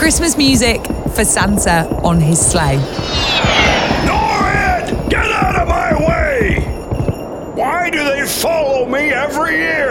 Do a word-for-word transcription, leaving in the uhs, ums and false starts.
Christmas music for Santa on his sleigh. Norrid! Get out of my way! Why do they follow me every year?